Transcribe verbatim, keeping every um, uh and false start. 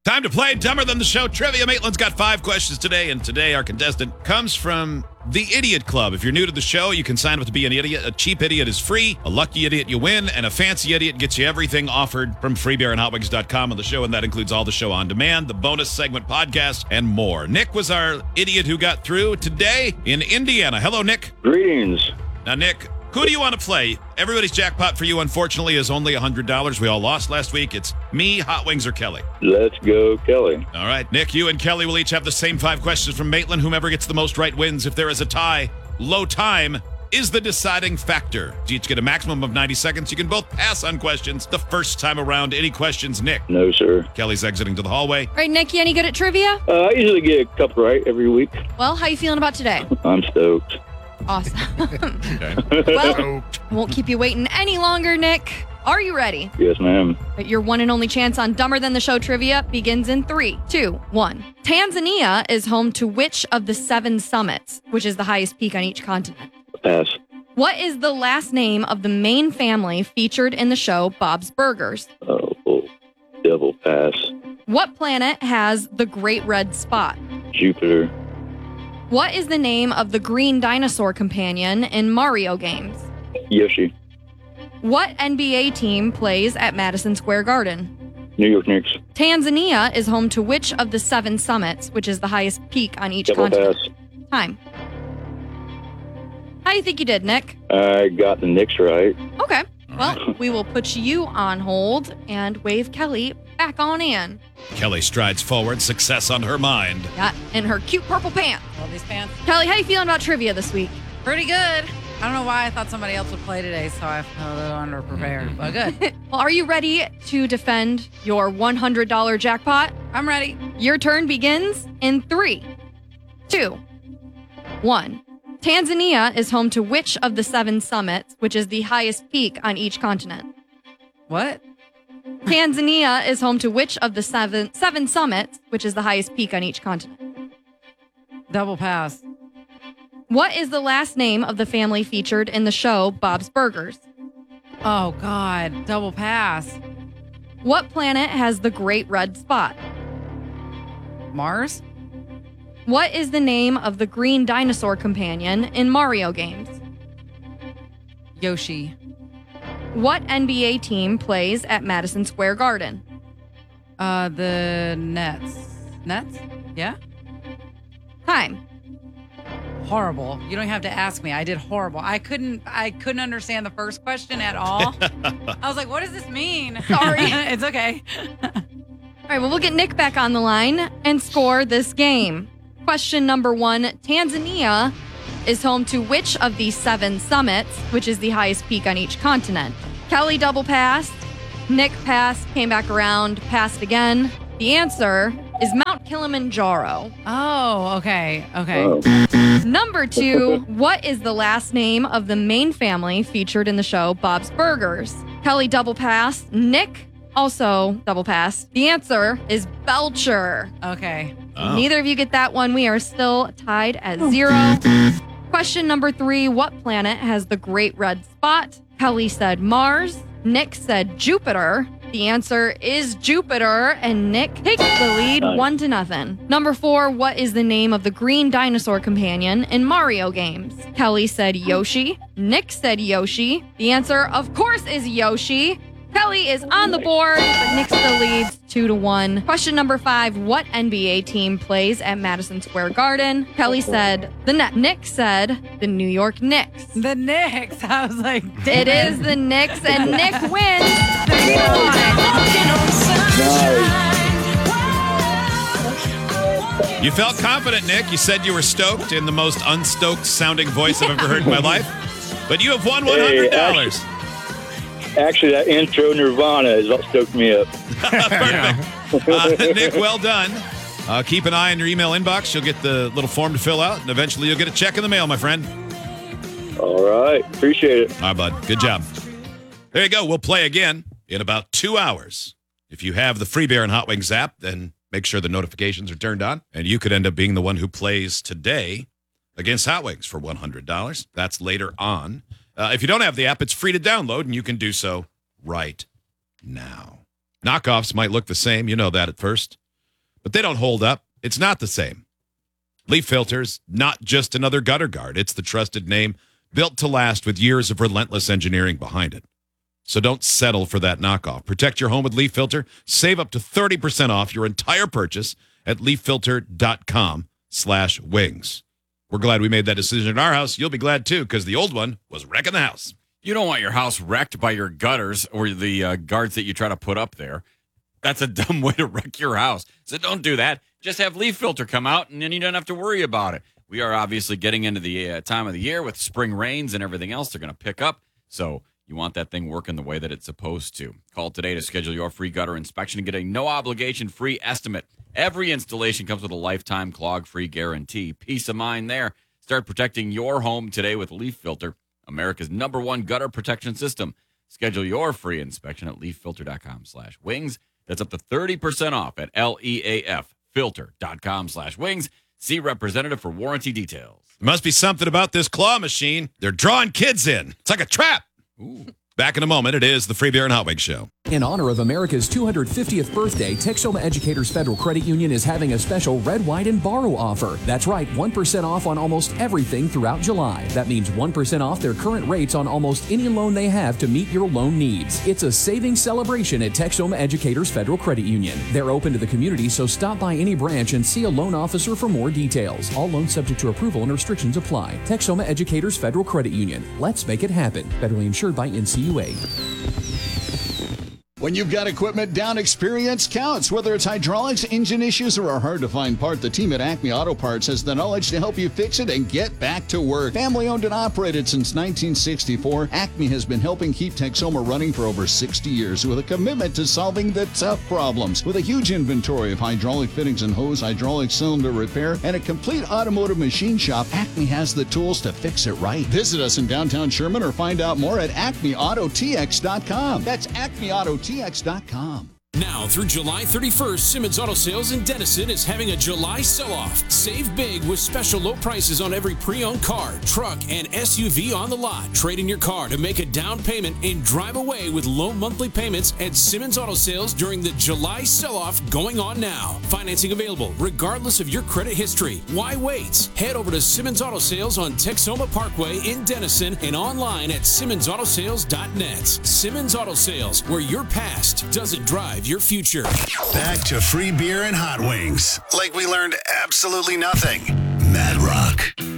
Time to play Dumber Than the Show Trivia. Maitland's got five questions today, and today our contestant comes from the Idiot Club. If you're new to the show, you can sign up to be an idiot. A cheap idiot is free, a lucky idiot you win, and a fancy idiot gets you everything offered from free beer and hot wings dot com on the show, and that includes all the show on demand, the bonus segment podcast, and more. Nick was our idiot who got through today in Indiana. Hello, Nick. Greetings. Now, Nick, who do you want to play? Everybody's jackpot for you, unfortunately, is only one hundred dollars. We all lost last week. It's me, Hot Wings, or Kelly. Let's go, Kelly. All right, Nick, you and Kelly will each have the same five questions from Maitland. Whomever gets the most right wins. If there is a tie, low time is the deciding factor. You each get a maximum of ninety seconds. You can both pass on questions the first time around. Any questions, Nick? No, sir. Kelly's exiting to the hallway. All right, Nick, you any good at trivia? Uh, I usually get a couple right every week. Well, how you feeling about today? I'm stoked. Awesome. Okay. Well, won't keep you waiting any longer, Nick. Are you ready? Yes, ma'am. Your one and only chance on Dumber Than the Show trivia begins in three, two, one. Tanzania is home to which of the seven summits, which is the highest peak on each continent? Pass. What is the last name of the main family featured in the show Bob's Burgers? Oh, oh, double pass. What planet has the Great Red Spot? Jupiter. What is the name of the green dinosaur companion in Mario games? Yoshi. What N B A team plays at Madison Square Garden? New York Knicks. Tanzania is home to which of the seven summits, which is the highest peak on each Double continent? pass. Time. How do you think you did, Nick? I got the Knicks right. Okay. Well, we will put you on hold and wave Kelly back on in. Kelly strides forward, success on her mind. Yeah, in her cute purple pants. Love these pants. Kelly, how you feeling about trivia this week? Pretty good. I don't know why I thought somebody else would play today, so I felt a little underprepared, but good. Well, are you ready to defend your one hundred dollars jackpot? I'm ready. Your turn begins in three, two, one. Tanzania is home to which of the seven summits, which is the highest peak on each continent? What? Tanzania is home to which of the seven seven summits, which is the highest peak on each continent? Double pass. What is the last name of the family featured in the show Bob's Burgers? Oh, God. Double pass. What planet has the Great Red Spot? Mars? What is the name of the green dinosaur companion in Mario games? Yoshi. What N B A team plays at Madison Square Garden? Uh, the Nets. Nets? Yeah? Time. Horrible. You don't have to ask me. I did horrible. I couldn't I couldn't understand the first question at all. I was like, what does this mean? Sorry. It's okay. All right, well, we'll get Nick back on the line and score this game. Question number one, Tanzania is home to which of these seven summits, which is the highest peak on each continent? Kelly double passed, Nick passed, came back around, passed again. The answer is Mount Kilimanjaro. Oh, okay. Okay. Oh. Number two, what is the last name of the main family featured in the show Bob's Burgers? Kelly double passed, Nick also double passed. The answer is Belcher. Okay. Oh. Neither of you get that one. We are still tied at zero. Question number three, what planet has the Great Red Spot? Kelly said Mars. Nick said Jupiter. The answer is Jupiter, and Nick takes the lead Nice. one to nothing. Number four, what is the name of the green dinosaur companion in Mario games? Kelly said Yoshi. Nick said Yoshi. The answer, of course, is Yoshi. Kelly is on the board, but Nick still leads two to one. Question number five, what N B A team plays at Madison Square Garden? Kelly said the Net. Nick said the New York Knicks. The Knicks. I was like, It damn is the Knicks, and Nick wins. Nice. You felt confident, Nick. You said you were stoked in the most unstoked sounding voice I've ever heard in my life. But you have won one hundred dollars. Hey, Actually, that intro Nirvana is what stoked me up. Perfect. Uh, Nick, well done. Uh, keep an eye on your email inbox. You'll get the little form to fill out, and eventually you'll get a check in the mail, my friend. All right. Appreciate it. All right, bud. Good job. There you go. We'll play again in about two hours. If you have the Free Beer and Hot Wings app, then make sure the notifications are turned on, and you could end up being the one who plays today against Hot Wings for one hundred dollars. That's later on. Uh, if you don't have the app, it's free to download, and you can do so right now. Knockoffs might look the same. You know that at first. but they don't hold up. It's not the same. Leaf Filter's not just another gutter guard. It's the trusted name built to last with years of relentless engineering behind it. So don't settle for that knockoff. Protect your home with Leaf Filter. Save up to thirty percent off your entire purchase at leaffilter.com slash wings. We're glad we made that decision in our house. You'll be glad, too, because the old one was wrecking the house. You don't want your house wrecked by your gutters or the uh, guards that you try to put up there. That's a dumb way to wreck your house. So don't do that. Just have Leaf Filter come out, and then you don't have to worry about it. We are obviously getting into the uh, time of the year with spring rains and everything else. They're going to pick up. So you want that thing working the way that it's supposed to. Call today to schedule your free gutter inspection and get a no-obligation free estimate. Every installation comes with a lifetime clog-free guarantee. Peace of mind there. Start protecting your home today with Leaf Filter, America's number one gutter protection system. Schedule your free inspection at leaffilter.com slash wings. That's up to thirty percent off at L-E-A-F filter.com slash wings. See representative for warranty details. There must be something about this claw machine. They're drawing kids in. It's like a trap. Ooh. Back in a moment, it is the Free Beer and Hot Wings Show. In honor of America's two hundred fiftieth birthday, Texoma Educators Federal Credit Union is having a special Red, White, and Borrow offer. That's right, one percent off on almost everything throughout July. That means one percent off their current rates on almost any loan they have to meet your loan needs. It's a savings celebration at Texoma Educators Federal Credit Union. They're open to the community, so stop by any branch and see a loan officer for more details. All loans subject to approval and restrictions apply. Texoma Educators Federal Credit Union. Let's make it happen. Federally insured by N C U A. When you've got equipment down, experience counts. Whether it's hydraulics, engine issues, or a hard-to-find part, the team at Acme Auto Parts has the knowledge to help you fix it and get back to work. Family-owned and operated since nineteen sixty-four, Acme has been helping keep Texoma running for over sixty years with a commitment to solving the tough problems. With a huge inventory of hydraulic fittings and hose, hydraulic cylinder repair, and a complete automotive machine shop, Acme has the tools to fix it right. Visit us in downtown Sherman or find out more at acme auto t x dot com. That's acme auto t x dot com. Now through July thirty-first, Simmons Auto Sales in Denison is having a July sell-off. Save big with special low prices on every pre-owned car, truck, and S U V on the lot. Trade in your car to make a down payment and drive away with low monthly payments at Simmons Auto Sales during the July sell-off going on now. Financing available regardless of your credit history. Why wait? Head over to Simmons Auto Sales on Texoma Parkway in Denison and online at simmons auto sales dot net. Simmons Auto Sales, where your past doesn't drive your future. Back to Free Beer and Hot Wings. Like we learned absolutely nothing. Mad Rock.